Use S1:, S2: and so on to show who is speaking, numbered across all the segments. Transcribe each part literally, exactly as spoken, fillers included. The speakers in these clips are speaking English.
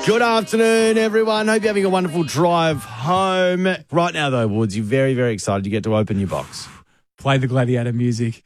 S1: Good afternoon, everyone. Hope you're having a wonderful drive home. Right now, though, Woods, you're very, very excited. You get to open your box.
S2: Play the Gladiator music.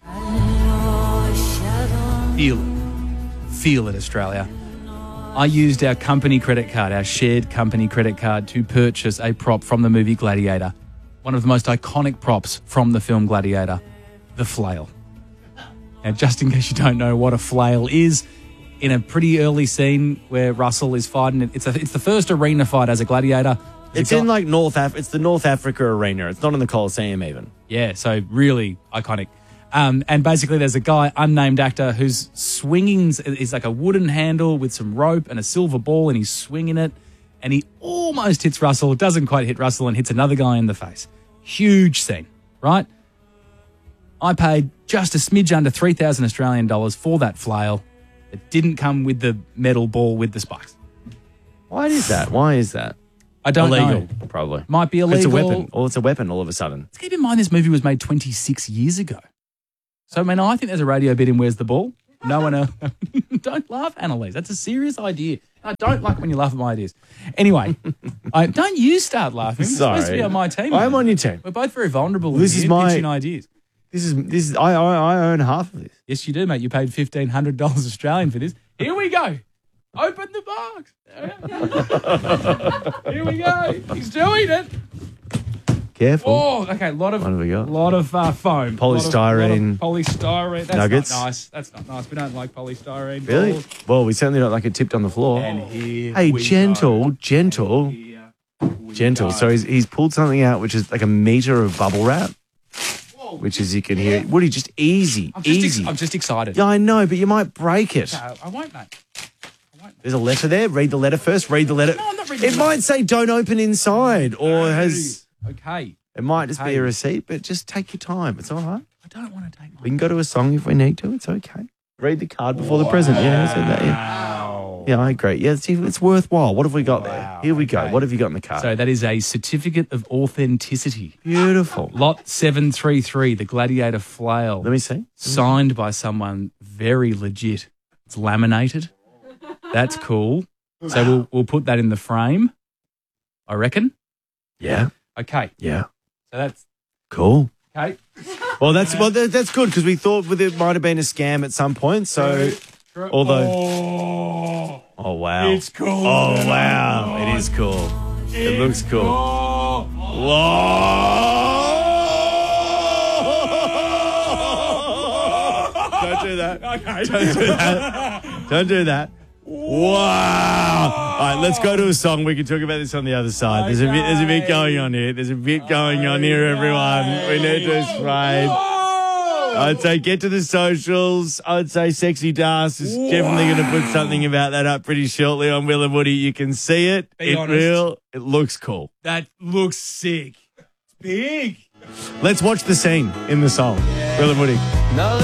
S2: Feel it. Feel it, Australia. I used our company credit card, our shared company credit card, to purchase a prop from the movie Gladiator. One of the most iconic props from the film Gladiator, the flail. Now, just in case you don't know what a flail is, in a pretty early scene where Russell is fighting, it's a, it's the first arena fight as a gladiator.
S1: It's in like North Af- It's the North Africa arena. It's not in the Colosseum even.
S2: Yeah, so really iconic. Um, and basically there's a guy, unnamed actor, who's swinging, is like a wooden handle with some rope and a silver ball, and he's swinging it, and he almost hits Russell, doesn't quite hit Russell, and hits another guy in the face. Huge scene, right? I paid just a smidge under three thousand Australian dollars for that flail. It didn't come with the metal ball with the spikes.
S1: Why is that? Why is that?
S2: I don't
S1: illegal,
S2: know.
S1: Probably.
S2: Might be illegal.
S1: It's a weapon. Or it's a weapon all of a sudden.
S2: Let's keep in mind this movie was made twenty-six years ago. So, I mean, I think there's a radio bit in Where's the Ball? No one else. Don't laugh, Annalise. That's a serious idea. I don't like when you laugh at my ideas. Anyway, I, don't you start laughing. You're
S1: Sorry.
S2: supposed to be on my team.
S1: I'm
S2: man.
S1: on your team.
S2: We're both very vulnerable.
S1: This
S2: here,
S1: is my-
S2: pitching ideas.
S1: This is, this is, I, I, I own half of this.
S2: Yes, you do, mate. You paid fifteen hundred dollars Australian for this. Here we go. Open the box. Here we go. He's doing it.
S1: Careful.
S2: Oh, okay. A lot of,
S1: What have we got?
S2: lot of uh, foam.
S1: Polystyrene.
S2: Lot of, lot of polystyrene. That's
S1: Nuggets.
S2: not nice. That's not nice. We don't like polystyrene.
S1: Really?
S2: balls.
S1: Well, we certainly don't like it tipped on the floor.
S2: And here
S1: Hey,
S2: we
S1: gentle,
S2: go.
S1: gentle,
S2: Here we
S1: gentle.
S2: go.
S1: So he's, he's pulled something out which is like a meter of bubble wrap, which is you can hear. Woody, just easy,
S2: I'm just, ex-
S1: easy.
S2: I'm just excited.
S1: Yeah, I know, but you might break it.
S2: No, I won't, mate. I won't.
S1: There's a letter there. Read the letter first. Read the letter.
S2: No, I'm not reading
S1: It
S2: the
S1: might
S2: letter.
S1: say "Don't open inside," or has
S2: Okay.
S1: it might just be
S2: Hey.
S1: a receipt. But just take your time. It's all right.
S2: I don't want to take my...
S1: We can go to a song if we need to. It's okay. Read the card before the present. Yeah, I said that. Yeah,
S2: Wow.
S1: yeah, I agree. Yeah, it's, it's worthwhile. What have we got
S2: Wow,
S1: there? Here we go.
S2: okay.
S1: What have you got in the card?
S2: So that is a certificate of authenticity.
S1: Beautiful.
S2: Lot seven three three, the Gladiator Flail.
S1: Let me see.
S2: Signed by someone very legit. It's laminated. That's cool. So we'll we'll put that in the frame, I reckon.
S1: Yeah,
S2: Okay.
S1: yeah.
S2: So that's
S1: Cool.
S2: okay.
S1: Well, that's well, that, that's good because we thought with it might have been a scam at some point. So, although,
S2: Oh,
S1: oh wow,
S2: it's cool.
S1: oh wow, it is cool. It looks cool. Whoa! Don't do that.
S2: Okay.
S1: Don't do that. Don't do that. Wow! All right, let's go to a song. We can talk about this on the other side. There's a bit, there's a bit going on here. There's a bit going on here, everyone. We need to spray. I'd say get to the socials. I'd say Sexy Das is definitely going to put something about that up pretty shortly on Will and Woody. You can see it.
S2: Be
S1: it
S2: honest.
S1: real. It looks cool.
S2: That looks sick. It's big.
S1: Let's watch the scene in the song. Will and Woody.